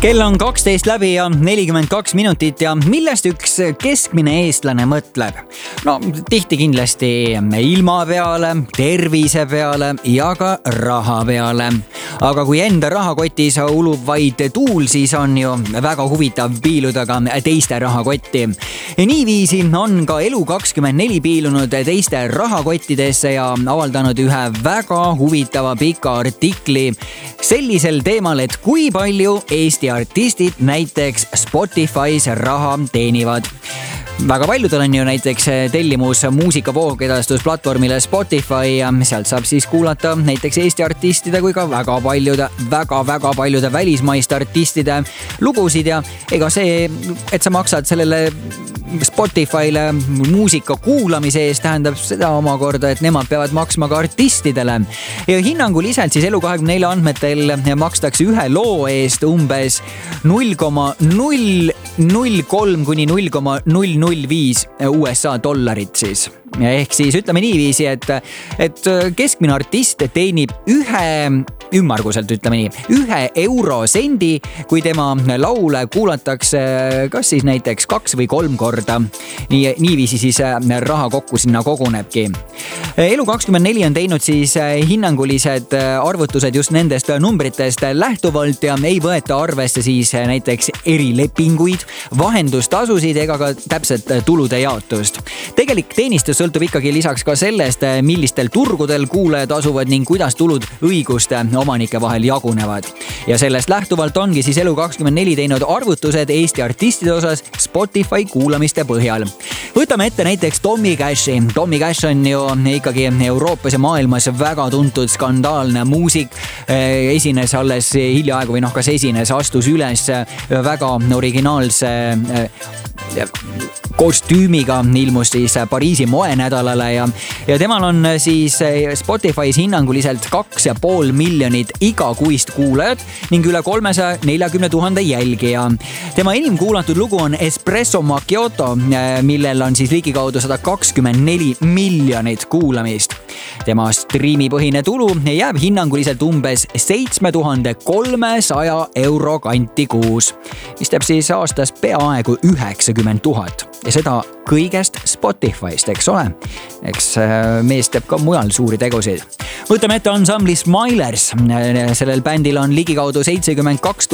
Kell on 12 läbi ja 42 minutit ja millest üks keskmine eestlane mõtleb? No tihti kindlasti ilma peale, tervise peale ja ka raha peale. Aga kui enda rahakotis ulub vaid tuul, siis on ju väga huvitav piiluda ka teiste rahakotti. Niiviisi on ka Elu24 piilunud teiste rahakottidesse ja avaldanud ühe väga huvitava pika artikli sellisel teemal, et kui palju Eesti artistid näiteks Spotify's raha teenivad. Väga paljudel on ju näiteks tellimus muusikavoogedastusplatvormile Spotify ja sealt saab siis kuulata näiteks Eesti artistide kui ka väga paljude välismaiste artistide lugusid ja ega see, et sa maksad sellele Spotify'le muusika kuulamise eest, tähendab seda omakorda, et nemad peavad maksma ka artistidele. Ja hinnanguliselt siis Elu24 andmetel makstakse ühe loo eest umbes 0,003 kuni 0,005 USA dollarit siis. Ehk siis ütleme niiviisi, et keskmine artist teenib ümmarguselt ütleme nii, 1 eurosendi, kui tema laule kuulatakse kas siis näiteks 2 või 3 korda. Niiviisi siis raha kokku sinna kogunebki. Elu24 on teinud siis hinnangulised arvutused just nendest numbritest lähtuvalt ja ei võeta arvesse siis näiteks erilepinguid, vahendustasusid ega ka täpselt tulude jaotust. Tegelik teenistus sõltub ikkagi lisaks ka sellest, millistel turgudel kuulajad asuvad ning kuidas tulud õiguste omanike vahel jagunevad. Ja sellest lähtuvalt ongi siis Elu24 teinud arvutused Eesti artistide osas Spotify kuulamiste põhjal. Võtame ette näiteks Tommy Cashi. Tommy Cash on ju ikkagi Euroopas ja maailmas väga tuntud skandaalne muusik. Esines alles hiljaaegu või kas esines, astus üles väga originaalse kostüümiga, ilmus siis Pariisi moenädalale ja temal on siis Spotify's hinnanguliselt 2,5 miljonit igakuist kuulajat ning üle 340 000 jälgija. Tema enim kuulatud lugu on Espresso Macchiato, millel on siis ligikaudu 124 miljonit kuulamist. Tema striimipõhine tulu jääb hinnanguliselt umbes 7300 euro kanti kuus, mis teeb siis aastas peaaegu 90 000 ja seda kõigest Spotify'st, eks ole. Eks mees teeb ka mujal suuri tegusid. Võtame ette ansambli Smilers. Sellel bändil on ligikaudu 72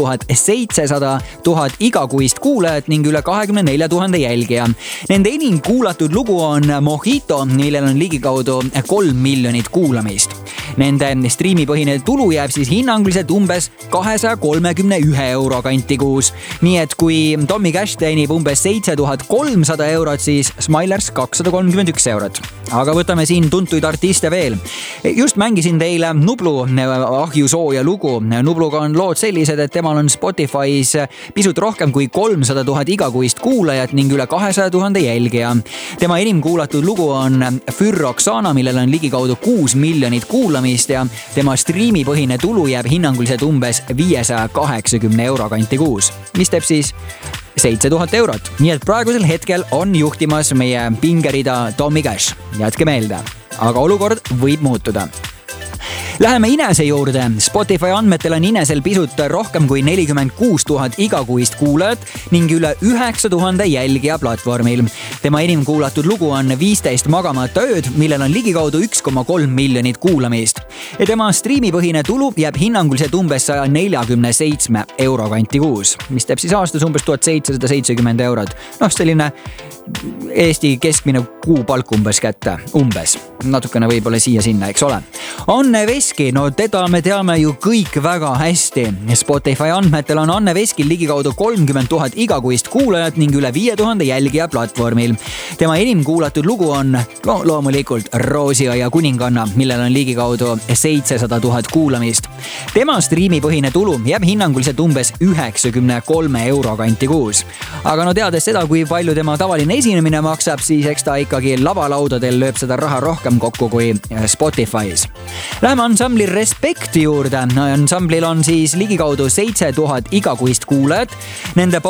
700 000 igakuist kuulajat ning üle 24 000 jälgija. Nende enim kuulatud lugu on Mojito, millel on ligikaudu 3 miljonit kuulamist. Nende striimipõhine tulu jääb siis hinnanguliselt umbes 231 euro kanti kuus. Nii et kui Tommy Cash teenib umbes 7300 eurot, siis Smilers 231 eurot. Aga võtame siin tuntuid artiste veel. Just mängisin teile Nublu ahjusooja lugu. Nubluga on lood sellised, et temal on Spotify's pisut rohkem kui 300 000 igakuist kuulajat ning üle 200 000 jälgija. Tema enim kuulatud lugu on Fyrroxana, millel on ligikaudu 6 miljonit kuulamist ja tema striimipõhine tulu jääb hinnanguliselt umbes 580 euro kanti kuus, mis teeb siis 7000 eurot. Nii et praegusel hetkel on juhtimas meie pingerida Tommy Cash. Jätke meelde, aga olukord võib muutuda. Läheme Inese juurde. Spotify andmetel on Inesel pisut rohkem kui 46 000 igakuist kuulajat ning üle 9000 jälgija platvormil. Tema enim kuulatud lugu on 15 magamata ööd, millel on ligikaudu 1,3 miljonit kuulamist. Ja tema striimipõhine tulu jääb hinnanguliselt umbes 147 euro kanti kuus, mis teeb siis aastas umbes 1770 eurot. Selline Eesti keskmine kuupalk umbes kätte. Umbes. Natukene võib-olla siia-sinna, eks ole. Anne Veski, teda me teame ju kõik väga hästi. Spotify andmetel on Anne Veskil ligikaudu 30 000 igakuist kuulajat ning üle 5000 jälgija platvormil. Tema enim kuulatud lugu on loomulikult Roosiaia kuninganna, millel on ligikaudu 700 000 kuulamist. Tema striimipõhine tulu jääb hinnanguliselt umbes 93 euro kanti kuus. Aga teades seda, kui palju tema tavaline esinemine maksab, siis eks ta ikkagi lavalaudadel lööb seda raha rohkem kokku kui Spotify's. Läheme ansambli Respect juurde. Ansamblil on siis ligikaudu 7000 igakuist kuulajat. Nende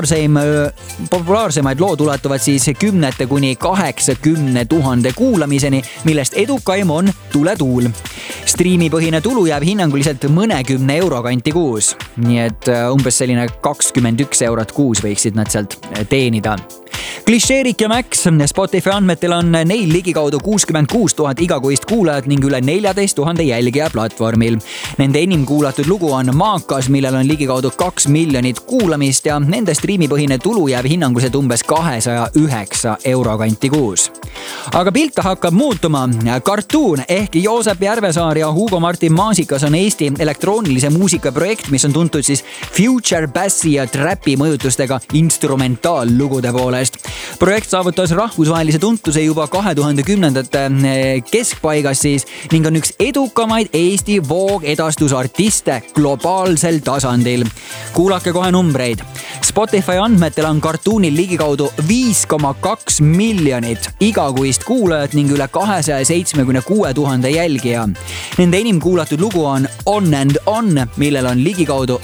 populaarsemaid lood ulatuvad siis 10 kuni 80 000 kuulamiseni, millest edukaim on Tule tuul. Striimipõhine tulu jääb hinnanguliselt mõnekümne euro kanti kuus, nii et umbes selline 21 eurot kuus võiksid nad sealt teenida. Klišeerik ja Max, Spotify andmetel on neil ligikaudu 66 000 igakuist kuulajat ning üle 14 000 jälgija platvormil. Nende enim kuulatud lugu on Maakas, millel on ligikaudu 2 miljonit kuulamist ja nende striimipõhine tulu jääb hinnanguliselt umbes 209 euro kanti kuus. Aga pilt hakkab muutuma. Cartoon ehk Joosep Järvesaar ja Hugo Martin Maasikas on Eesti elektroonilise muusika projekt, mis on tuntud siis future bassi ja trapi mõjutustega instrumentaallugude poolest. Projekt saavutas rahvusvahelise tuntuse juba 2010ndate keskpaigas siis ning on üks edukamaid Eesti voogedastusartiste globaalsel tasandil. Kuulake kohe numbreid. Spotify andmetel on Cartoonil ligikaudu 5,2 miljonit igakuist kuulajat ning üle 276 000 jälgija. Nende enim kuulatud lugu on On and On, millel on ligikaudu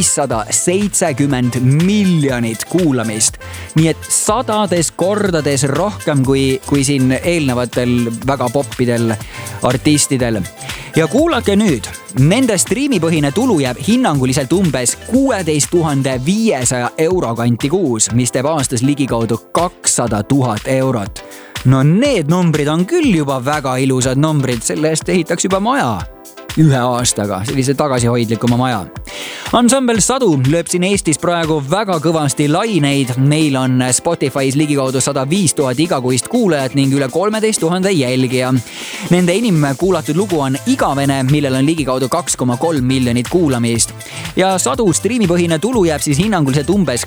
570 miljonit kuulamist. Nii et sadades kordades rohkem kui siin eelnevatel väga poppidel artistidel. Ja kuulake nüüd, nende striimipõhine tulu jääb hinnanguliselt umbes 16 500 euro kanti kuus, mis teeb aastas ligikaudu 200 000 eurot. No need numbrid on küll juba väga ilusad numbrid, selle eest ehitaks juba maja. Ühe aastaga, sellise tagasihoidlikuma maja. Ensemble Sadu lööb siin Eestis praegu väga kõvasti laineid. Neil on Spotify's ligikaudu 105 000 igakuist kuulajat ning üle 13 000 jälgija. Nende enim kuulatud lugu on Igavene, millel on ligikaudu 2,3 miljonit kuulamist. Ja Sadu striimipõhine tulu jääb siis hinnanguliselt umbes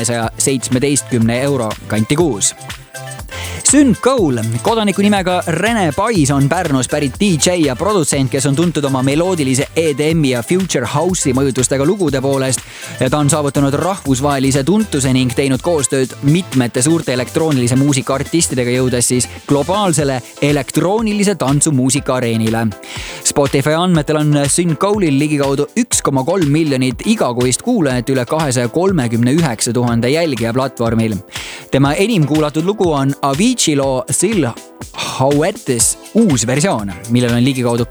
317 euro kanti kuus. Sync Cole, kodaniku nimega Rene Pais on Pärnus pärit DJ ja produtsent, kes on tuntud oma meloodilise EDM-i ja Future House'i mõjutustega lugude poolest. Ja ta on saavutanud rahvusvahelise tuntuse ning teinud koostööd mitmete suurte elektroonilise muusika artistidega, jõudes siis globaalsele elektroonilise tantsumuusika areenile. Spotify andmetel on Sync Cole'il ligikaudu 1,3 miljonit igakuist kuulajat üle 239 000 jälgija platvormil. Tema enim kuulatud lugu on Avicii loo Still Hauettes uus versioon, millel on ligikaudu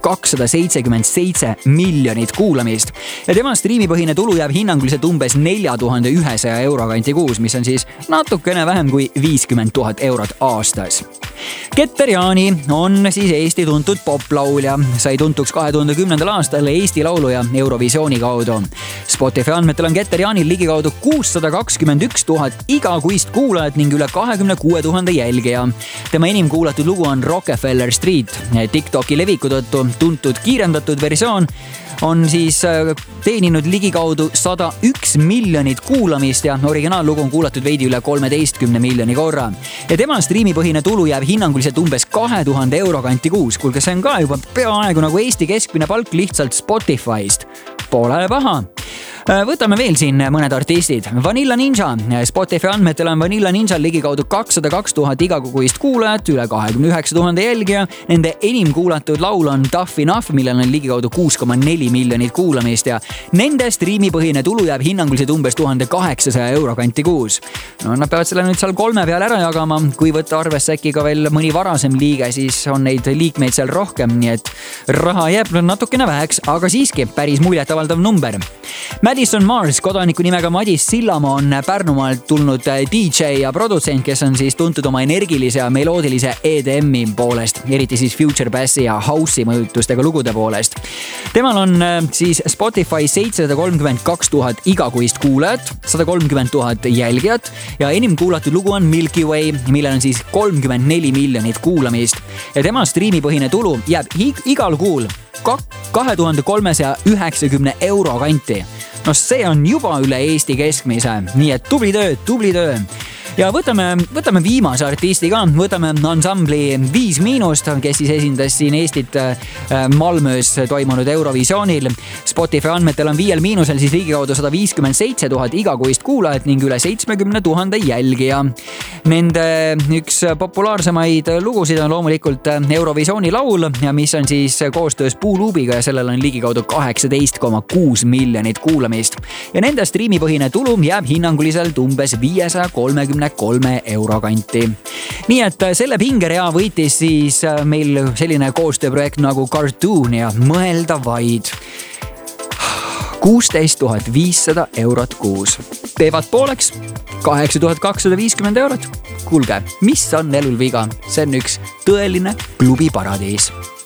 277 miljonit kuulamist. Ja tema striimipõhine tulu jääb hinnanguliselt umbes 4100 euro kanti kuus, mis on siis natukene vähem kui 50 000 eurot aastas. Keter Jaani on siis Eesti tuntud poplaulja. Sai tuntuks 2010. aastal Eesti laulu ja Eurovisiooni kaudu. Spotify andmetel on Keter Jaanil ligikaudu 621 000 igakuist kuulajat ning üle 26 000 jälgija. Tema enim kuulatud lugu on Rockefeller Street. TikToki leviku tõttu tuntud kiirendatud versioon on siis teeninud ligikaudu 101 miljonit kuulamist ja originaallugu on kuulatud veidi üle 13 miljoni korra. Ja tema striimipõhine tulu jääb hinnanguliselt umbes 2000 euro kanti kuus. Kuulge, see on ka juba peaaegu nagu Eesti keskmine palk lihtsalt Spotify'st. Pole paha. Võtame veel siin mõned artistid. Vanilla Ninja. Spotify andmetel on Vanilla Ninja ligikaudu 202 000 igakuist kuulajat, üle 29 000 jälgija. Nende enim kuulatud laul on Tough Enough, millel on ligikaudu 6,4 miljonit kuulamist ja nende striimipõhine tulu jääb hinnanguliselt umbes 1800 euro kanti kuus. No, nad peavad selle nüüd seal 3 peale ära jagama. Kui võtta arvesse äkki ka veel mõni varasem liige, siis on neid liikmeid seal rohkem, nii et raha jääb natukene väheks, aga siiski päris muljetavaldav number. Madison Mars, kodaniku nimega Madis Sillamaa on Pärnumaalt tulnud DJ ja produtsent, kes on siis tuntud oma energilise ja meloodilise EDM-i poolest, eriti siis Future Bassi ja House'i mõjutustega lugude poolest. Temal on siis Spotify 732 000 igakuist kuulajat, 130 000 jälgijat ja enim kuulatud lugu on Milky Way, millel on siis 34 miljonit kuulamist. Ja tema striimipõhine tulu jääb igal kuul 2390 euro kanti. No see on juba üle Eesti keskmise, nii et tubli töö. Ja võtame viimase artisti ka, võtame ansambli 5-, kes siis esindas siin Eestit Malmöös toimunud Eurovisioonil. Spotify andmetel on 5-l siis ligikaudu 157 000 igakuist kuulajat ning üle 70 000 jälgija. Nende üks populaarsemaid lugusid on loomulikult Eurovisiooni laul, mis on siis koostöös Puuluubiga ja sellel on ligikaudu 18,6 miljonit kuulamist. Ja nende striimipõhine tulu jääb hinnanguliselt umbes 530 23 euro kanti. Nii et selle pingerea võitis siis meil selline koostööprojekt nagu Cartoon ja mõelda vaid 16 500 eurot kuus. Teevad pooleks 8250 eurot. Kuulge, mis on elul viga? See on üks tõeline klubiparadiis.